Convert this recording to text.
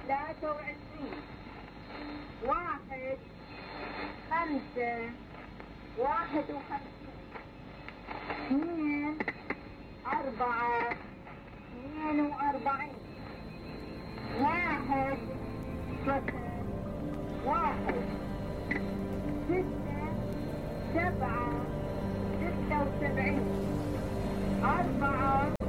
23 1 5 51 2 4 42 1 0 1 6 7 76 4